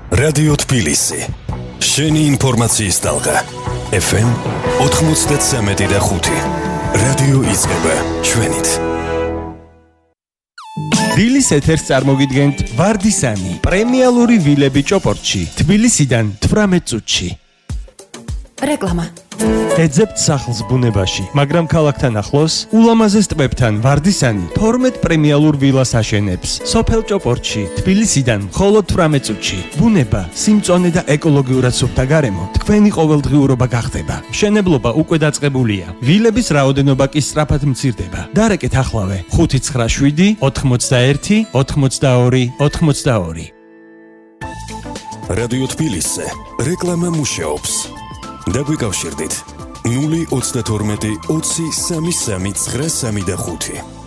რადიო თბილისი. შენი ინფორმაციის ტალღა. FM 93.5. რადიო იწყება ჩვენით. დილის ეთერს წარმოგიდგენთ ვარდისანი, პრემიალური ვილები ჭოპორტში, თბილისიდან 18 წუთში. რეკლამა. ეძებთ სახლს ბუნებაში, მაგრამ ქალაქთან ახლოს, ულამაზეს ტბებთან ვარდისანი 12 პრემიალურ ვილას აშენებს. სოფელ ჭოპორტში, თბილისიდან მხოლოდ 18 წუთში. ბუნება, სიმწონე და ეკოლოგიურად სუფთა გარემო თქვენი ყოველდღიურობა გახდება. მშენებლობა უკვე დაწყებულია. ვილების რაოდენობა კი სწრაფად მცირდება. დარეკეთ ახლავე 597 81 82 82. რადიო თბილისზე რეკლამა მუშაობს. დაგვიკავშირდით 032 20 33 935.